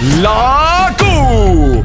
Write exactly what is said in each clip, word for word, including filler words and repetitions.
La Q.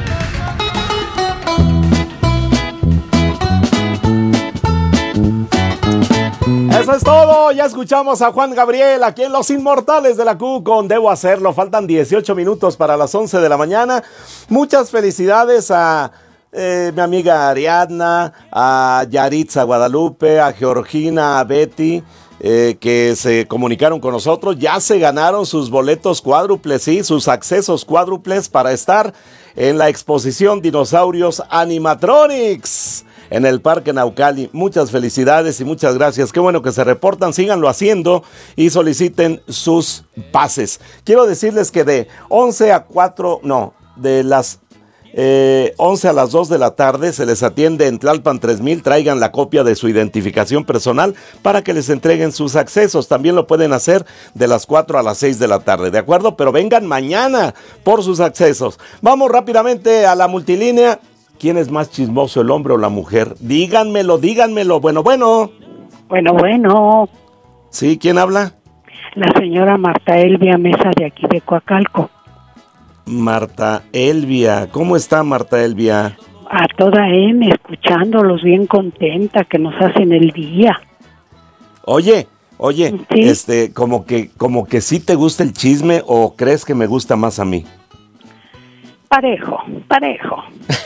Eso es todo, ya escuchamos a Juan Gabriel aquí en Los Inmortales de la Q con Debo Hacerlo. Faltan dieciocho minutos para las once de la mañana. Muchas felicidades a eh, mi amiga Ariadna, a Yaritza Guadalupe, a Georgina, a Betty, eh, que se comunicaron con nosotros. Ya se ganaron sus boletos cuádruples, sí, sus accesos cuádruples para estar en la exposición Dinosaurios Animatronics en el Parque Naucali. Muchas felicidades y muchas gracias. Qué bueno que se reportan, síganlo haciendo y soliciten sus pases. Quiero decirles que de once a cuatro, no, de las eh, once a las dos de la tarde se les atiende en Tlalpan tres mil. Traigan la copia de su identificación personal para que les entreguen sus accesos. También lo pueden hacer de las cuatro a las seis de la tarde, ¿de acuerdo? Pero vengan mañana por sus accesos. Vamos rápidamente a la multilínea. ¿Quién es más chismoso, el hombre o la mujer? Díganmelo, díganmelo. Bueno, bueno. Bueno, bueno. ¿Sí? ¿Quién habla? La señora Marta Elvia Mesa de aquí de Coacalco. Marta Elvia. ¿Cómo está Marta Elvia? A toda M, escuchándolos, bien contenta, que nos hacen el día. Oye, oye, ¿Sí? este, como que, como que sí te gusta el chisme o crees que me gusta más a mí. Parejo, parejo.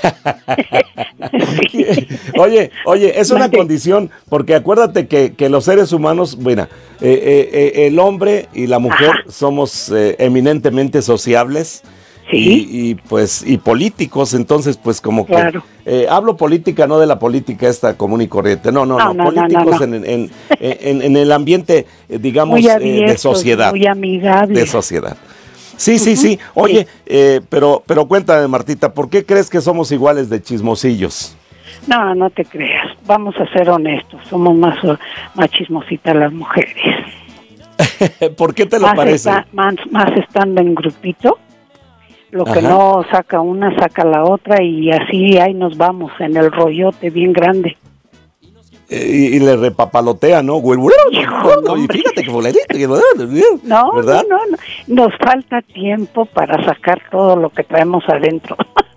Sí. Oye, oye, es una condición, porque acuérdate que, que los seres humanos, bueno, eh, eh, eh, el hombre y la mujer Ajá. somos eh, eminentemente sociables. ¿Sí? Y, y pues y políticos, entonces pues como que claro. eh, hablo política, no de la política esta común y corriente, no, no, no, no, no políticos no, no, no. En, en, en, en el ambiente, eh, digamos, abierto, eh, de sociedad. Muy amigable. De sociedad. Sí, sí, sí. Oye, sí. Eh, pero, pero cuéntame, Martita, ¿por qué crees que somos iguales de chismosillos? No, no te creas. Vamos a ser honestos. Somos más, más chismositas las mujeres. ¿Por qué te lo más parece? Está, más, más estando en grupito. Lo que Ajá. no saca una, saca la otra y así ahí nos vamos en el rollote bien grande. Y, y le repapalotea, ¿no? Hijo, y fíjate que no, ¿verdad? no, no, no, nos falta tiempo para sacar todo lo que traemos adentro.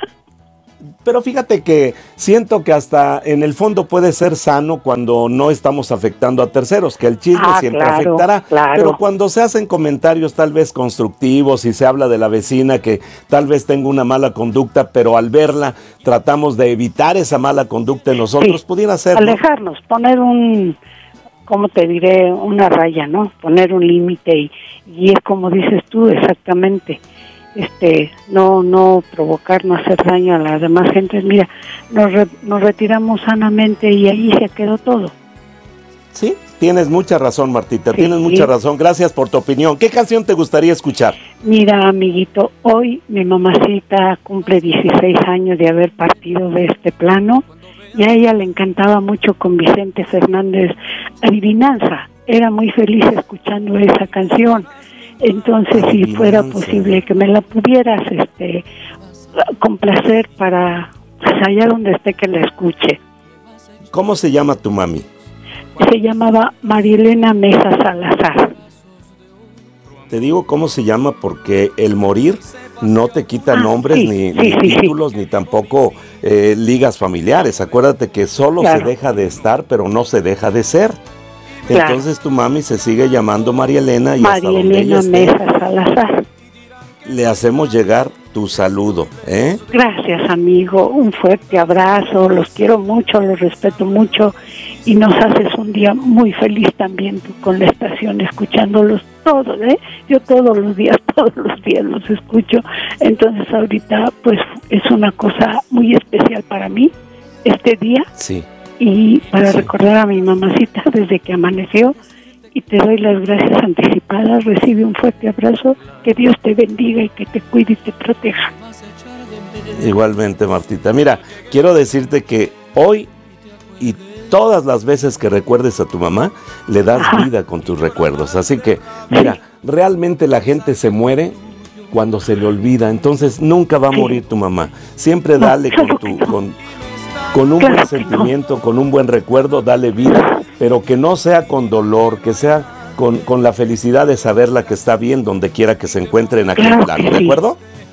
Pero fíjate que siento que hasta en el fondo puede ser sano cuando no estamos afectando a terceros, que el chisme ah, siempre claro, afectará, claro. pero cuando se hacen comentarios tal vez constructivos y se habla de la vecina que tal vez tenga una mala conducta, pero al verla tratamos de evitar esa mala conducta en nosotros, sí, pudiera ser, ¿no? Alejarnos, poner un, ¿cómo te diré? Una raya, ¿no? Poner un límite y, y es como dices tú exactamente. Este, no no provocar, no hacer daño a las demás gentes. Mira, nos, re, nos retiramos sanamente y ahí se quedó todo. Sí, tienes mucha razón, Martita, sí, tienes mucha razón. Gracias por tu opinión. ¿Qué canción te gustaría escuchar? Mira, amiguito, hoy mi mamacita cumple dieciséis años de haber partido de este plano y a ella le encantaba mucho con Vicente Fernández Adivinanza. Era muy feliz escuchando esa canción. Entonces, si fuera posible que me la pudieras este, complacer para pues, allá donde esté que la escuche. ¿Cómo se llama tu mami? Se llamaba Marielena Mesa Salazar. Te digo cómo se llama porque el morir no te quita ah, nombres sí, ni, sí, ni sí, títulos sí. ni tampoco eh, ligas familiares. Acuérdate que solo claro. se deja de estar, pero no se deja de ser. Claro. Entonces tu mami se sigue llamando María Elena y María hasta donde Elena ella Mesa Salazar. Le hacemos llegar tu saludo, ¿eh? Gracias, amigo. Un fuerte abrazo. Los quiero mucho, los respeto mucho y nos haces un día muy feliz también tú con la estación, escuchándolos todos, ¿eh? Yo todos los días, todos los días los escucho. Entonces ahorita pues es una cosa muy especial para mí este día. Sí. Y para sí. recordar a mi mamacita desde que amaneció, y te doy las gracias anticipadas, recibe un fuerte abrazo, que Dios te bendiga y que te cuide y te proteja. Igualmente, Martita. Mira, quiero decirte que hoy y todas las veces que recuerdes a tu mamá, le das Ajá. vida con tus recuerdos. Así que, mira, sí. realmente la gente se muere cuando se le olvida, entonces nunca va a sí. morir tu mamá. Siempre no, dale con tu... No. con Con un claro buen sentimiento, no. con un buen recuerdo, dale vida, pero que no sea con dolor, que sea con, con la felicidad de saberla que está bien donde quiera que se encuentre en aquel claro plano, sí. ¿de acuerdo?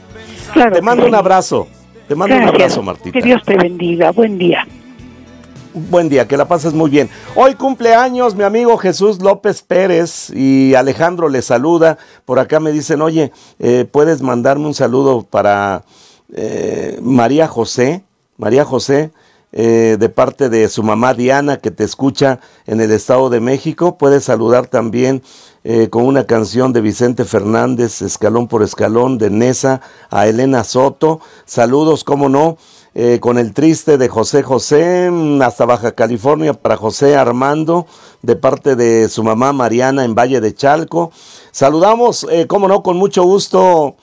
Claro Te mando que un sí. abrazo. Te mando Gracias. un abrazo, Martita. Que Dios te bendiga. Buen día. Buen día, que la pases muy bien. Hoy cumpleaños mi amigo Jesús López Pérez y Alejandro le saluda. Por acá me dicen, oye, eh, ¿puedes mandarme un saludo para eh, María José? María José, eh, de parte de su mamá Diana, que te escucha en el Estado de México. Puedes saludar también eh, con una canción de Vicente Fernández, Escalón por Escalón, de Nesa, a Elena Soto. Saludos, cómo no. Eh, con el triste de José José, hasta Baja California, para José Armando, de parte de su mamá Mariana en Valle de Chalco. Saludamos, eh, cómo no, con mucho gusto.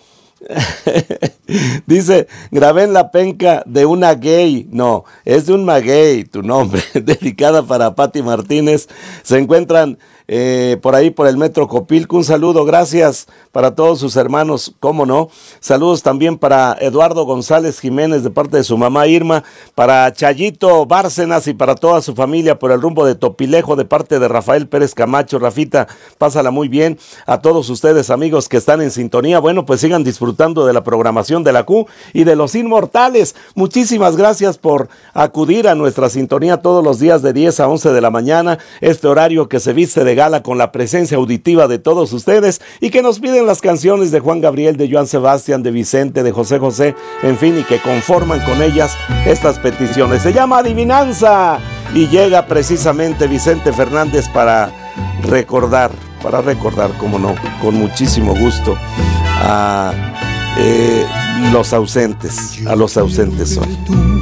Dice, grabé en la penca de una gay. No, es de un maguey, tu nombre. Dedicada para Pati Martínez. Se encuentran eh, por ahí por el Metro Copilco. Un saludo, gracias para todos sus hermanos, cómo no. Saludos también para Eduardo González Jiménez de parte de su mamá Irma, para Chayito Bárcenas y para toda su familia por el rumbo de Topilejo de parte de Rafael Pérez Camacho. Rafita, pásala muy bien. A todos ustedes, amigos que están en sintonía, bueno, pues sigan disfrutando de la programación de la Q y de los Inmortales. Muchísimas gracias por acudir a nuestra sintonía todos los días de diez a once de la mañana, este horario que se viste de gala con la presencia auditiva de todos ustedes y que nos piden las canciones de Juan Gabriel, de Joan Sebastián, de Vicente, de José José, en fin, y que conforman con ellas estas peticiones. Se llama Adivinanza y llega precisamente Vicente Fernández para recordar, para recordar, cómo no, con muchísimo gusto a eh, los ausentes, a los ausentes hoy.